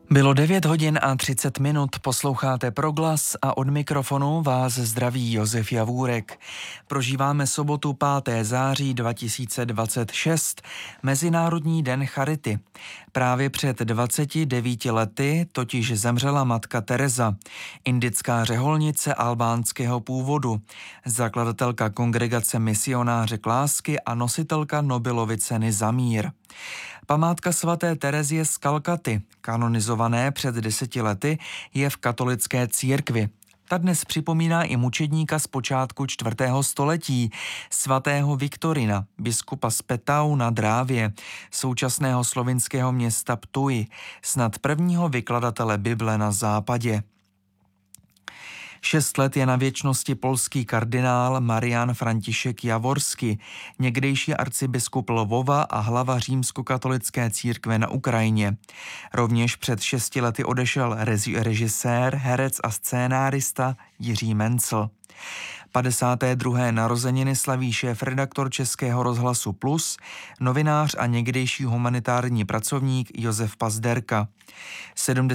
Bylo 9 hodin a 30 minut, posloucháte Proglas a od mikrofonu vás zdraví Josef Javůrek. Prožíváme sobotu 5. září 2026, Mezinárodní den charity. Právě před 29 lety totiž zemřela matka Teresa, indická řeholnice albánského původu, zakladatelka kongregace Misionářek lásky a nositelka Nobelovy ceny za mír. Památka svaté Terezie z Kalkaty, kanonizované před 10 lety, je v katolické církvi. Ta dnes připomíná i mučedníka z počátku 4. století, svatého Viktorina, biskupa z Petau na Drávě, současného slovinského města Ptuj, snad prvního vykladatele Bible na západě. 6 let je na věčnosti polský kardinál Marian František Jaworski, někdejší arcibiskup Lvova a hlava římskokatolické církve na Ukrajině. Rovněž před 6 lety odešel režisér, herec a scénárista Jiří Mencl. 52. narozeniny slaví šéfredaktor Českého rozhlasu Plus, novinář a někdejší humanitární pracovník Josef Pazderka.